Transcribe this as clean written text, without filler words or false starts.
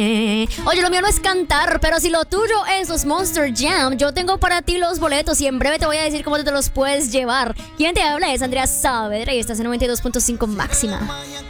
Oye, lo mío no es cantar, pero si lo tuyo es los Monster Jam, yo tengo para ti los boletos y en breve te voy a decir cómo te los puedes llevar. ¿Quién te habla? Es Andrea Saavedra y estás en 92.5 máxima.